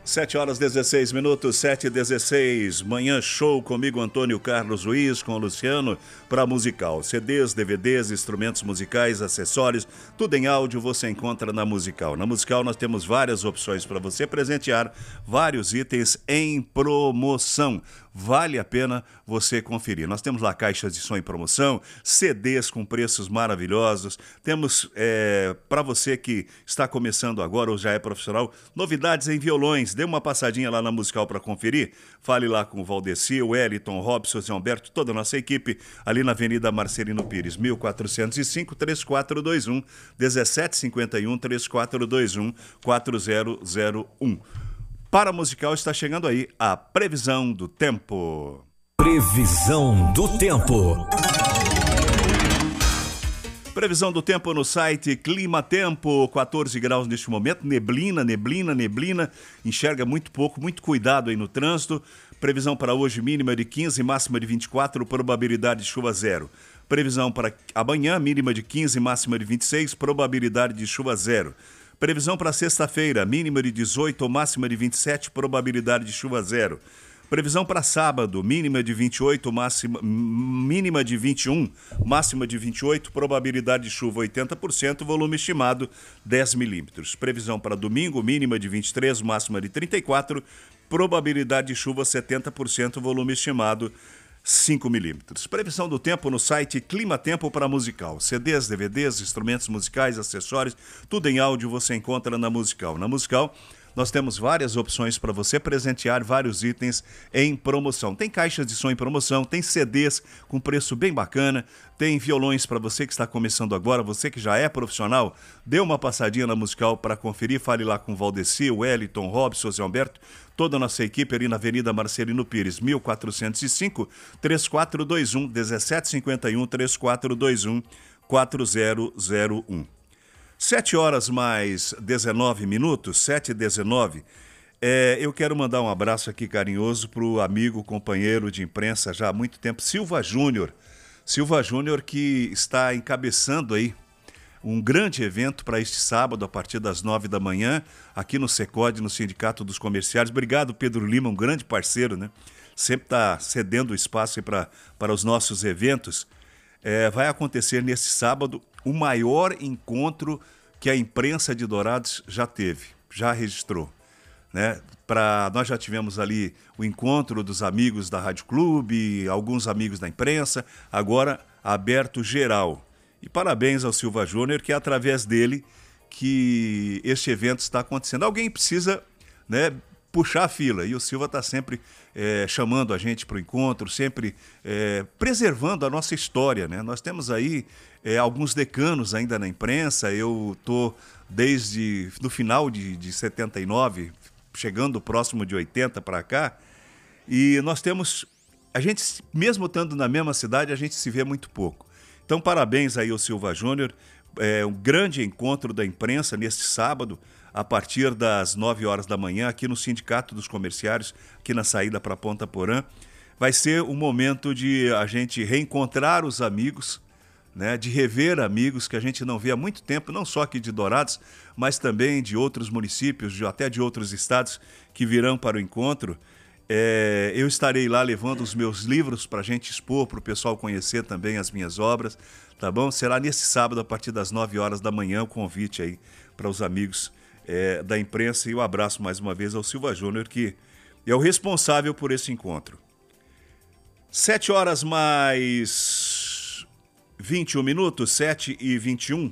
7h16, 7h16, manhã show comigo, Antônio Carlos Ruiz, com o Luciano, para Musical. CDs, DVDs, instrumentos musicais, acessórios, tudo em áudio você encontra na Musical. Na Musical nós temos várias opções para você presentear, vários itens em promoção. Vale a pena você conferir. Nós temos lá caixas de som em promoção, CDs com preços maravilhosos. Temos, para você que está começando agora ou já é profissional, novidades em violões. Dê uma passadinha lá na Musical para conferir. Fale lá com o Valdeci, o Wellington, Robson, Zé Humberto, toda a nossa equipe, ali na Avenida Marcelino Pires, 1405, 3421, 1751, 3421, 4001. Para a Musical está chegando aí a previsão do tempo. Previsão do tempo. Previsão do tempo no site Clima Tempo, 14 graus neste momento, neblina, enxerga muito pouco, muito cuidado aí no trânsito. Previsão para hoje mínima de 15, máxima de 24, probabilidade de chuva 0. Previsão para amanhã mínima de 15, máxima de 26, probabilidade de chuva 0. Previsão para sexta-feira, mínima de 18, máxima de 27, probabilidade de chuva 0. Previsão para sábado, mínima de 28, mínima de 21, máxima de 28, probabilidade de chuva 80%, volume estimado 10 milímetros. Previsão para domingo, mínima de 23, máxima de 34, probabilidade de chuva 70%, volume estimado 5 milímetros. Previsão do tempo no site Clima Tempo para Musical. CDs, DVDs, instrumentos musicais, acessórios, tudo em áudio você encontra na Musical. Na Musical nós temos várias opções para você presentear vários itens em promoção. Tem caixas de som em promoção, tem CDs com preço bem bacana, tem violões para você que está começando agora, você que já é profissional, dê uma passadinha na Musical para conferir, fale lá com o Valdeci, o Wellington, Robson, Zé Humberto, toda a nossa equipe ali na Avenida Marcelino Pires, 1405, 3421, 1751, 3421, 4001. 7h mais 19 minutos, 7h19. Eu quero mandar um abraço aqui carinhoso para o amigo, companheiro de imprensa já há muito tempo, Silva Júnior. Silva Júnior que está encabeçando aí um grande evento para este sábado, a partir das 9 da manhã, aqui no Secod, no Sindicato dos Comerciários. Obrigado, Pedro Lima, um grande parceiro, né? Sempre está cedendo espaço para os nossos eventos. Vai acontecer nesse sábado o maior encontro que a imprensa de Dourados já teve, já registrou, né? Nós já tivemos ali o encontro dos amigos da Rádio Clube, alguns amigos da imprensa, agora aberto geral. E parabéns ao Silva Júnior, que é através dele que este evento está acontecendo. Alguém precisa, né, puxar a fila, e o Silva está sempre chamando a gente para o encontro, sempre preservando a nossa história, né? Nós temos aí alguns decanos ainda na imprensa. Eu estou desde no final de 79, chegando próximo de 80 para cá, e nós temos, a gente mesmo estando na mesma cidade, a gente se vê muito pouco. Então parabéns aí ao Silva Júnior, um grande encontro da imprensa neste sábado, a partir das 9 horas da manhã, aqui no Sindicato dos Comerciários, aqui na saída para Ponta Porã. Vai ser um momento de a gente reencontrar os amigos, né, de rever amigos que a gente não vê há muito tempo, não só aqui de Dourados, mas também de outros municípios, até de outros estados que virão para o encontro. Eu estarei lá levando os meus livros para a gente expor, para o pessoal conhecer também as minhas obras, tá bom? Será nesse sábado, a partir das 9 horas da manhã, o convite aí para os amigos da imprensa, e um abraço mais uma vez ao Silva Júnior, que é o responsável por esse encontro. 7h mais 21 minutos, 7h21.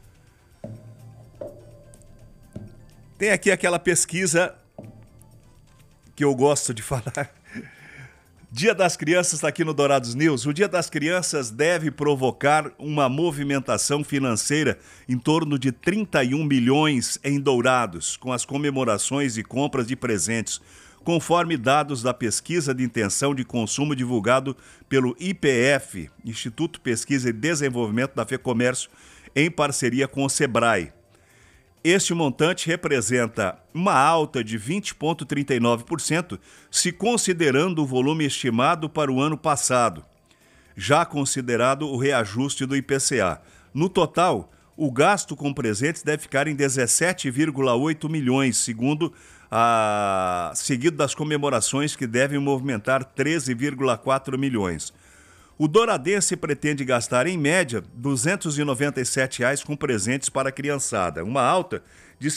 Tem aqui aquela pesquisa que eu gosto de falar. Dia das Crianças está aqui no Dourados News. O Dia das Crianças deve provocar uma movimentação financeira em torno de 31 milhões em Dourados, com as comemorações e compras de presentes, conforme dados da pesquisa de intenção de consumo divulgado pelo IPF, Instituto Pesquisa e Desenvolvimento da FEComércio, em parceria com o Sebrae. Este montante representa uma alta de 20,39%, se considerando o volume estimado para o ano passado, já considerado o reajuste do IPCA. No total, o gasto com presentes deve ficar em 17,8 milhões, seguido das comemorações que devem movimentar 13,4 milhões. O douradense pretende gastar, em média, R$ 297 com presentes para a criançada, uma alta de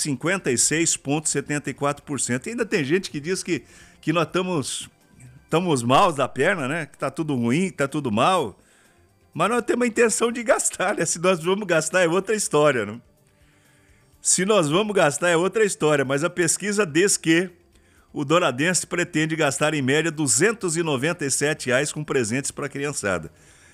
56,74%. Ainda tem gente que diz que nós estamos mal da perna, né? Que está tudo ruim, que está tudo mal. Mas nós temos a intenção de gastar, né? Se nós vamos gastar é outra história, né? Se nós vamos gastar é outra história, mas a pesquisa diz que o douradense pretende gastar em média R$ 297 com presentes para a criançada.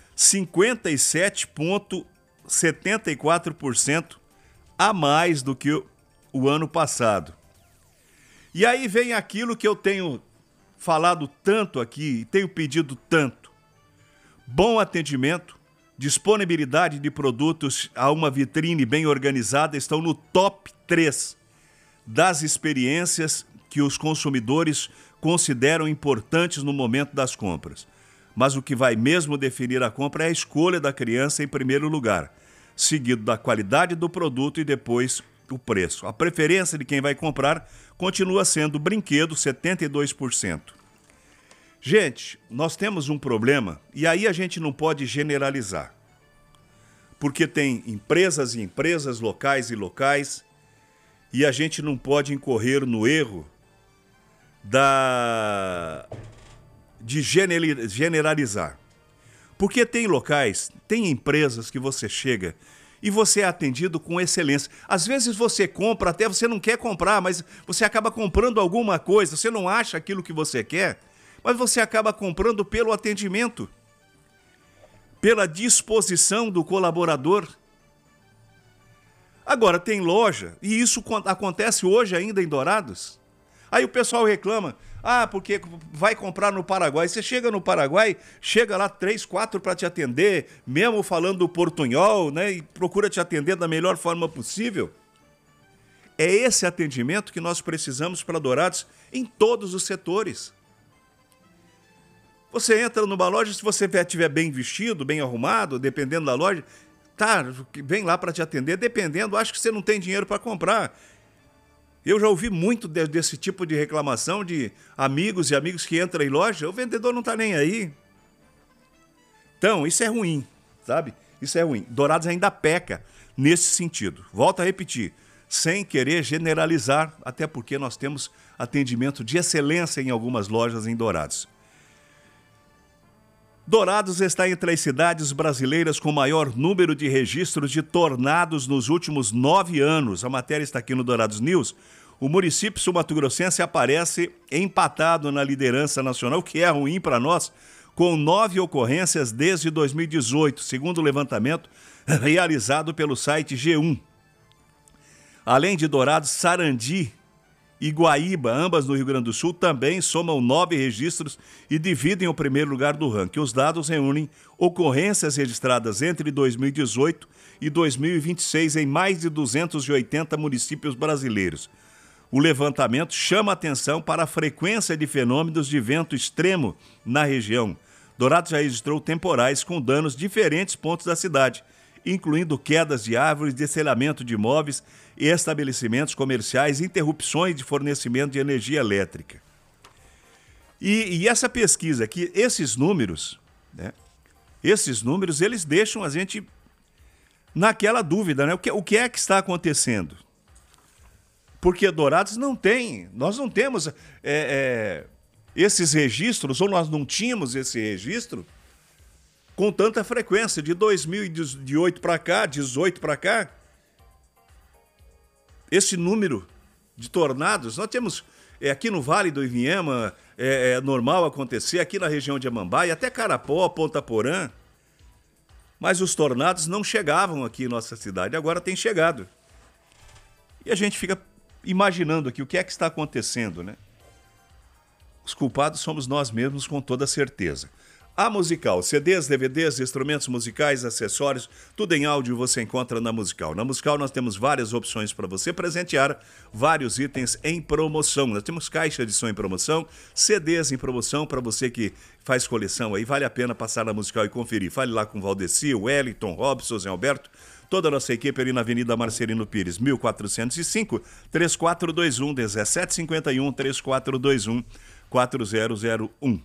57,74% a mais do que o ano passado. E aí vem aquilo que eu tenho falado tanto aqui, tenho pedido tanto. Bom atendimento, disponibilidade de produtos a uma vitrine bem organizada estão no top 3 das experiências que os consumidores consideram importantes no momento das compras. Mas o que vai mesmo definir a compra é a escolha da criança em primeiro lugar, seguido da qualidade do produto e depois o preço. A preferência de quem vai comprar continua sendo brinquedo, 72%. Gente, nós temos um problema e aí a gente não pode generalizar. Porque tem empresas e empresas, locais e locais, e a gente não pode incorrer no erro de generalizar. Porque tem locais, tem empresas que você chega e você é atendido com excelência. Às vezes você compra, até você não quer comprar, mas você acaba comprando alguma coisa, você não acha aquilo que você quer, mas você acaba comprando pelo atendimento, pela disposição do colaborador. Agora, tem loja, e isso acontece hoje ainda em Dourados. Aí o pessoal reclama, porque vai comprar no Paraguai. Você chega no Paraguai, chega lá 3, 4 para te atender, mesmo falando portunhol, né? E procura te atender da melhor forma possível. É esse atendimento que nós precisamos para Dourados em todos os setores. Você entra numa loja, se você estiver bem vestido, bem arrumado, dependendo da loja, vem lá para te atender, dependendo, acho que você não tem dinheiro para comprar. Eu já ouvi muito desse tipo de reclamação de amigos e amigos que entram em loja, o vendedor não está nem aí. Então, isso é ruim, sabe? Isso é ruim. Dourados ainda peca nesse sentido. Volto a repetir, sem querer generalizar, até porque nós temos atendimento de excelência em algumas lojas em Dourados. Dourados está entre as cidades brasileiras com maior número de registros de tornados nos últimos 9 anos. A matéria está aqui no Dourados News. O município sul-mato-grossense aparece empatado na liderança nacional, o que é ruim para nós, com 9 ocorrências desde 2018, segundo o levantamento realizado pelo site G1. Além de Dourados, Sarandi e Guaíba, ambas no Rio Grande do Sul, também somam 9 registros e dividem o primeiro lugar do ranking. Os dados reúnem ocorrências registradas entre 2018 e 2026 em mais de 280 municípios brasileiros. O levantamento chama atenção para a frequência de fenômenos de vento extremo na região. Dourados já registrou temporais com danos em diferentes pontos da cidade, incluindo quedas de árvores, destelhamento de imóveis e estabelecimentos comerciais, interrupções de fornecimento de energia elétrica. E essa pesquisa aqui, esses números, né? Esses números, eles deixam a gente naquela dúvida, né? O que é que está acontecendo? Porque Dourados nós não temos esses registros, ou nós não tínhamos esse registro com tanta frequência, de 2018 para cá, 18 para cá. Esse número de tornados, nós temos aqui no Vale do Ivinhema, é normal acontecer, aqui na região de Amambai, até Carapó, Ponta Porã. Mas os tornados não chegavam aqui em nossa cidade, agora tem chegado. E a gente fica imaginando aqui o que é que está acontecendo, né? Os culpados somos nós mesmos, com toda certeza. A Musical, CDs, DVDs, instrumentos musicais, acessórios, tudo em áudio você encontra na Musical. Na Musical nós temos várias opções para você presentear, vários itens em promoção. Nós temos caixa de som em promoção, CDs em promoção para você que faz coleção aí. Vale a pena passar na Musical e conferir. Fale lá com o Valdeci, o Wellington, Robson, Zé Alberto. Toda a nossa equipe ali na Avenida Marcelino Pires, 1405, 3421 1751, 3421 4001.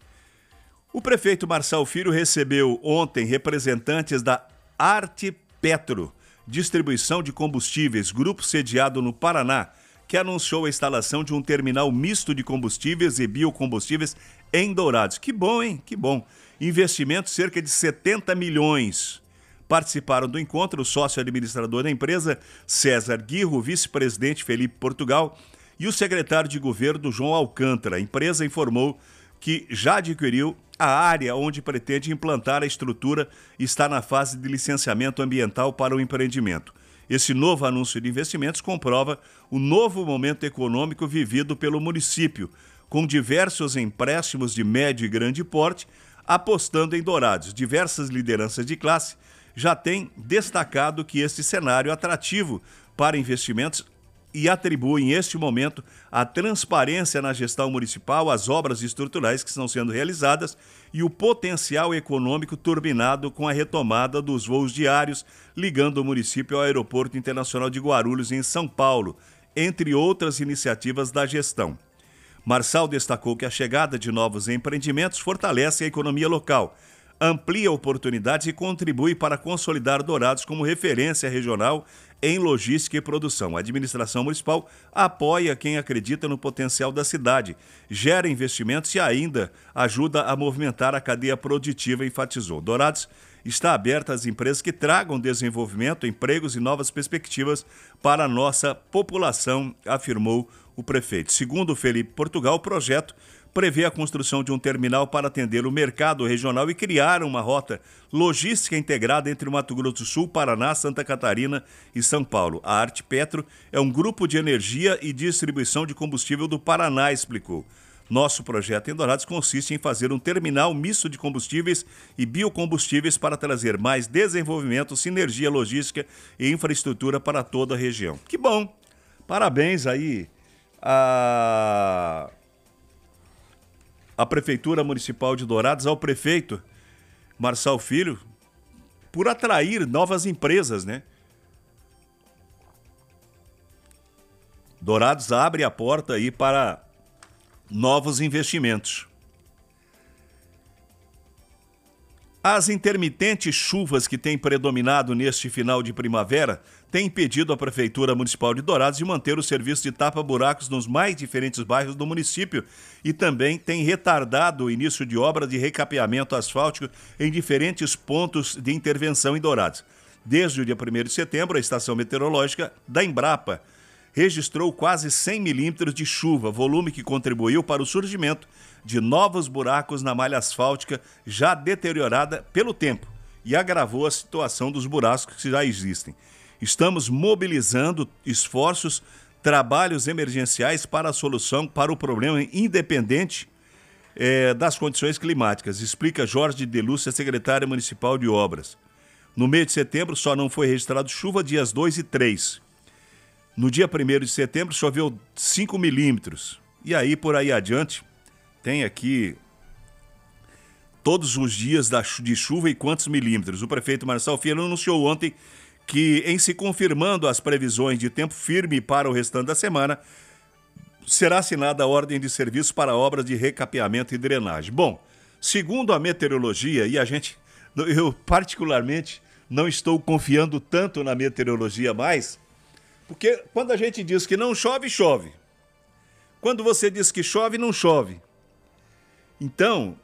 O prefeito Marçal Filho recebeu ontem representantes da Arte Petro, distribuição de combustíveis, grupo sediado no Paraná, que anunciou a instalação de um terminal misto de combustíveis e biocombustíveis em Dourados. Que bom, hein? Que bom. Investimento cerca de 70 milhões. Participaram do encontro o sócio-administrador da empresa, César Guirro, o vice-presidente Felipe Portugal e o secretário de governo, João Alcântara. A empresa informou que já adquiriu a área onde pretende implantar a estrutura e está na fase de licenciamento ambiental para o empreendimento. Esse novo anúncio de investimentos comprova o novo momento econômico vivido pelo município, com diversos empréstimos de médio e grande porte, apostando em Dourados. Diversas lideranças de classe já têm destacado que este cenário é atrativo para investimentos e atribuem, neste momento, a transparência na gestão municipal, as obras estruturais que estão sendo realizadas e o potencial econômico turbinado com a retomada dos voos diários ligando o município ao Aeroporto Internacional de Guarulhos, em São Paulo, entre outras iniciativas da gestão. Marçal destacou que a chegada de novos empreendimentos fortalece a economia local, amplia oportunidades e contribui para consolidar Dourados como referência regional em logística e produção. A administração municipal apoia quem acredita no potencial da cidade, gera investimentos e ainda ajuda a movimentar a cadeia produtiva, enfatizou. Dourados está aberta às empresas que tragam desenvolvimento, empregos e novas perspectivas para a nossa população, afirmou o prefeito. Segundo Felipe Portugal, o projeto prevê a construção de um terminal para atender o mercado regional e criar uma rota logística integrada entre Mato Grosso do Sul, Paraná, Santa Catarina e São Paulo. A Arte Petro é um grupo de energia e distribuição de combustível do Paraná, explicou. Nosso projeto em Dourados consiste em fazer um terminal misto de combustíveis e biocombustíveis para trazer mais desenvolvimento, sinergia logística e infraestrutura para toda a região. Que bom! Parabéns aí a Prefeitura Municipal de Dourados, ao prefeito Marçal Filho, por atrair novas empresas, né? Dourados abre a porta aí para novos investimentos. As intermitentes chuvas que têm predominado neste final de primavera têm impedido a Prefeitura Municipal de Dourados de manter o serviço de tapa-buracos nos mais diferentes bairros do município e também tem retardado o início de obras de recapeamento asfáltico em diferentes pontos de intervenção em Dourados. Desde o dia 1º de setembro, a estação meteorológica da Embrapa registrou quase 100 milímetros de chuva, volume que contribuiu para o surgimento de novos buracos na malha asfáltica já deteriorada pelo tempo e agravou a situação dos buracos que já existem. Estamos mobilizando esforços, trabalhos emergenciais para a solução para o problema independente das condições climáticas, explica Jorge de Lúcia, secretário municipal de obras. No mês de setembro só não foi registrado chuva dias 2 e 3. No dia 1º de setembro choveu 5 milímetros. E aí, por aí adiante, tem aqui todos os dias de chuva e quantos milímetros. O prefeito Marçal Filho anunciou ontem que, em se confirmando as previsões de tempo firme para o restante da semana, será assinada a ordem de serviço para obras de recapeamento e drenagem. Bom, segundo a meteorologia, e eu particularmente não estou confiando tanto na meteorologia mais, porque quando a gente diz que não chove, chove. Quando você diz que chove, não chove. Então,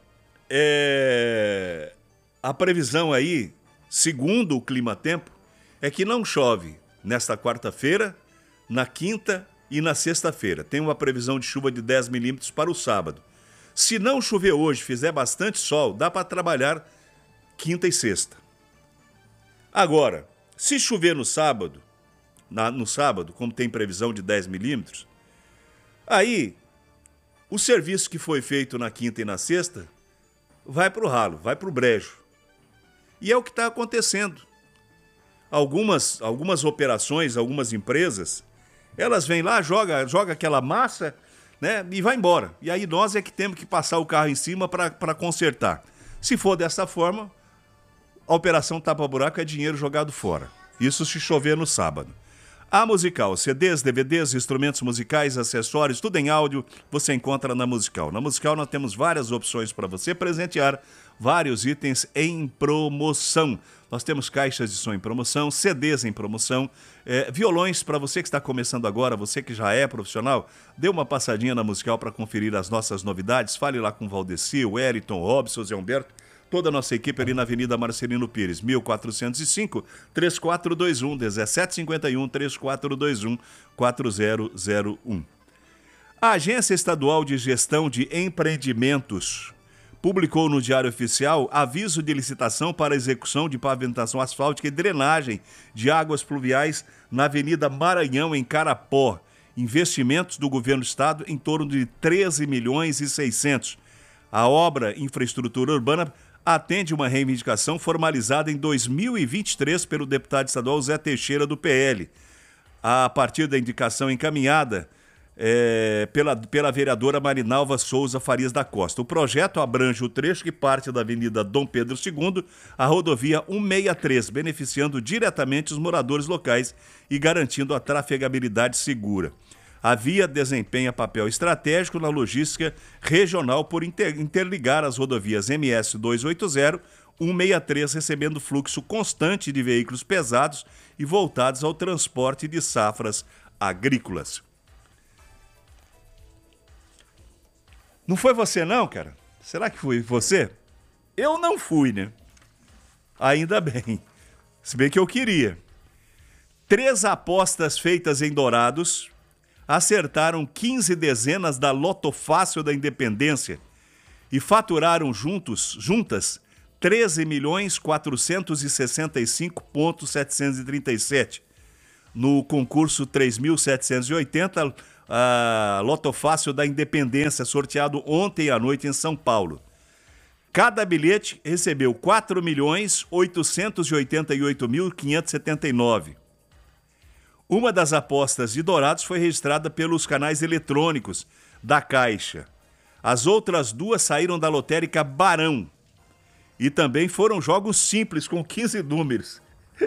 a previsão aí, segundo o Climatempo, é que não chove nesta quarta-feira, na quinta e na sexta-feira. Tem uma previsão de chuva de 10 milímetros para o sábado. Se não chover hoje, fizer bastante sol, dá para trabalhar quinta e sexta. Agora, se chover no sábado, como tem previsão de 10 milímetros, aí o serviço que foi feito na quinta e na sexta vai para o ralo, vai para o brejo. E é o que está acontecendo. Algumas operações, algumas empresas, elas vêm lá, joga aquela massa, né, e vai embora. E aí nós é que temos que passar o carro em cima para consertar. Se for dessa forma, a operação tapa-buraco é dinheiro jogado fora. Isso se chover no sábado. A Musical, CDs, DVDs, instrumentos musicais, acessórios, tudo em áudio, você encontra na Musical. Na Musical nós temos várias opções para você presentear, vários itens em promoção. Nós temos caixas de som em promoção, CDs em promoção, violões para você que está começando agora, você que já é profissional, dê uma passadinha na Musical para conferir as nossas novidades, fale lá com o Valdeci, o Wellington, o Robson, o Zé Humberto, toda a nossa equipe ali na Avenida Marcelino Pires, 1405, 3421, 1751, 3421, 4001. A Agência Estadual de Gestão de Empreendimentos publicou no Diário Oficial aviso de licitação para execução de pavimentação asfáltica e drenagem de águas pluviais na Avenida Maranhão, em Carapó. Investimentos do governo do estado em torno de 13 milhões e 600. A obra Infraestrutura Urbana atende uma reivindicação formalizada em 2023 pelo deputado estadual Zé Teixeira, do PL, a partir da indicação encaminhada pela vereadora Marinalva Souza Farias da Costa. O projeto abrange o trecho que parte da Avenida Dom Pedro II à rodovia 163, beneficiando diretamente os moradores locais e garantindo a trafegabilidade segura. A via desempenha papel estratégico na logística regional por interligar as rodovias MS 280, 163, recebendo fluxo constante de veículos pesados e voltados ao transporte de safras agrícolas. Não foi você não, cara? Será que foi você? Eu não fui, né? Ainda bem. Se bem que eu queria. 3 apostas feitas em Dourados acertaram 15 dezenas da Loto Fácil da Independência e faturaram juntas 13.465.737. No concurso 3.780, a Loto Fácil da Independência, sorteado ontem à noite em São Paulo. Cada bilhete recebeu 4.888.579. Uma das apostas de Dourados foi registrada pelos canais eletrônicos da Caixa. As outras 2 saíram da lotérica Barão. E também foram jogos simples, com 15 números.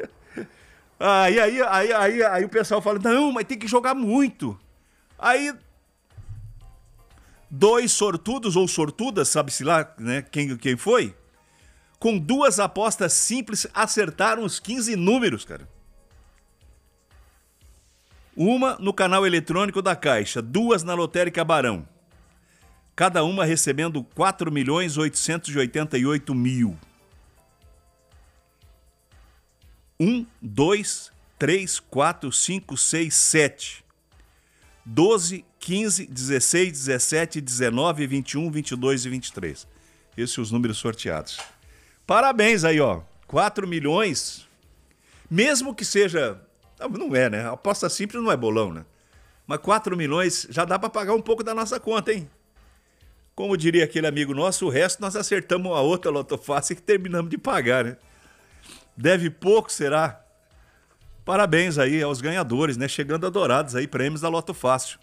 Aí o pessoal fala, não, mas tem que jogar muito. Aí, 2 sortudos ou sortudas, sabe-se lá, né, quem foi? Com 2 apostas simples, acertaram os 15 números, cara. Uma no canal eletrônico da Caixa, 2 na lotérica Barão. Cada uma recebendo 4.888.000. 1, 2, 3, 4, 5, 6, 7. 12, 15, 16, 17, 19, 21, 22 e 23. Esses são os números sorteados. Parabéns aí, ó. 4 milhões. Mesmo que seja... Não é, né? A aposta simples não é bolão, né? Mas 4 milhões já dá para pagar um pouco da nossa conta, hein? Como diria aquele amigo nosso, o resto nós acertamos a outra Loto Fácil que terminamos de pagar, né? Deve pouco, será? Parabéns aí aos ganhadores, né? Chegando a Dourados aí, prêmios da Loto Fácil.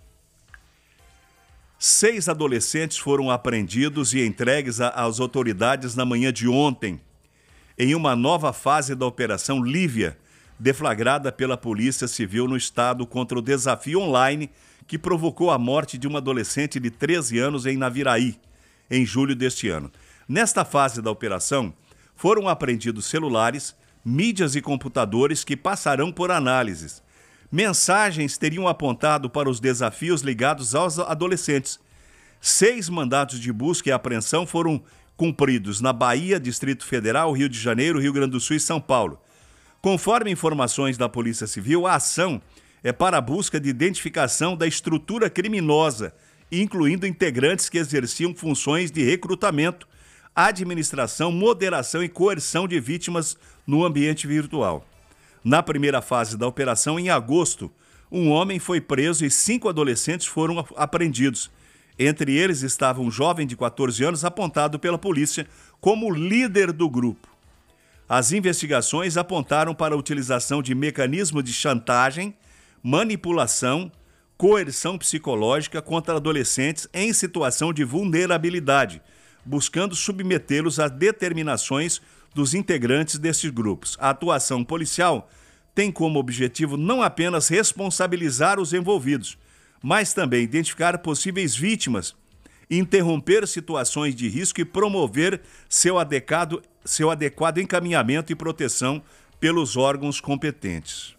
6 adolescentes foram apreendidos e entregues às autoridades na manhã de ontem, em uma nova fase da Operação Lívia, deflagrada pela Polícia Civil no estado contra o desafio online que provocou a morte de uma adolescente de 13 anos em Naviraí, em julho deste ano. Nesta fase da operação, foram apreendidos celulares, mídias e computadores que passarão por análises. Mensagens teriam apontado para os desafios ligados aos adolescentes. 6 mandatos de busca e apreensão foram cumpridos na Bahia, Distrito Federal, Rio de Janeiro, Rio Grande do Sul e São Paulo. Conforme informações da Polícia Civil, a ação é para a busca de identificação da estrutura criminosa, incluindo integrantes que exerciam funções de recrutamento, administração, moderação e coerção de vítimas no ambiente virtual. Na primeira fase da operação, em agosto, um homem foi preso e 5 adolescentes foram apreendidos. Entre eles estava um jovem de 14 anos apontado pela polícia como líder do grupo. As investigações apontaram para a utilização de mecanismos de chantagem, manipulação, coerção psicológica contra adolescentes em situação de vulnerabilidade, buscando submetê-los a determinações dos integrantes desses grupos. A atuação policial tem como objetivo não apenas responsabilizar os envolvidos, mas também identificar possíveis vítimas, interromper situações de risco e promover seu adequado encaminhamento e proteção pelos órgãos competentes.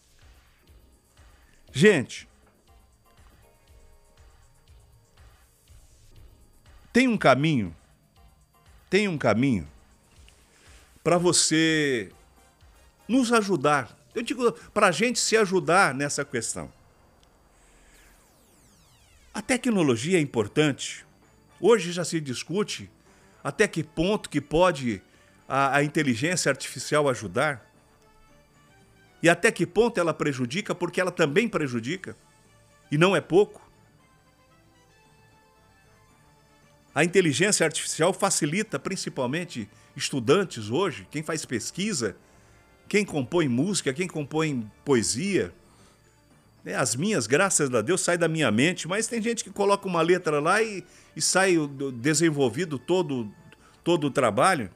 Gente, tem um caminho para você nos ajudar. Eu digo para a gente se ajudar nessa questão. A tecnologia é importante. Hoje já se discute até que ponto que pode a inteligência artificial ajudar. E até que ponto ela prejudica, porque ela também prejudica. E não é pouco. A inteligência artificial facilita principalmente estudantes hoje, quem faz pesquisa, quem compõe música, quem compõe poesia. As minhas, graças a Deus, saem da minha mente, mas tem gente que coloca uma letra lá e sai desenvolvido todo o trabalho.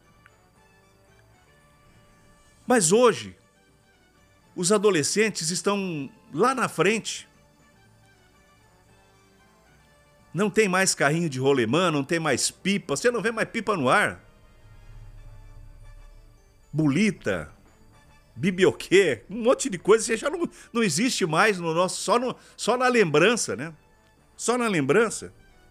Mas hoje, os adolescentes estão lá na frente. Não tem mais carrinho de rolemã, não tem mais pipa, você não vê mais pipa no ar. Bulita, bibioquê, um monte de coisa, você já não existe mais no nosso, só na lembrança, né? Só na lembrança.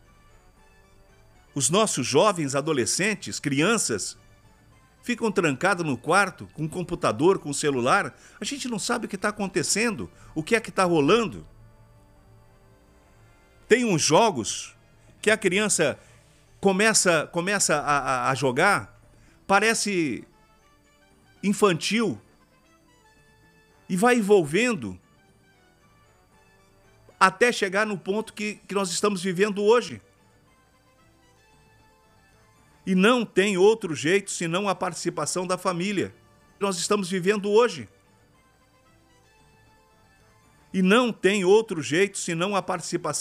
Os nossos jovens, adolescentes, crianças, ficam trancados no quarto, com computador, com celular. A gente não sabe o que está acontecendo, o que é que está rolando. Tem uns jogos que a criança começa a jogar, parece infantil, e vai envolvendo até chegar no ponto que nós estamos vivendo hoje. E não tem outro jeito senão a participação da família. Nós estamos vivendo hoje. E não tem outro jeito senão a participação